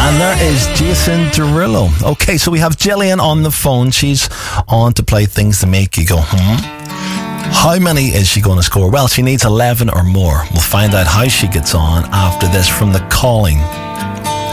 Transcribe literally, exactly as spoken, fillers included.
And there is Jason Derulo. Okay, so we have Gillian on the phone. She's on to play things to make you go, hmm. How many is she going to score? Well, she needs eleven or more. We'll find out how she gets on after this from The Calling.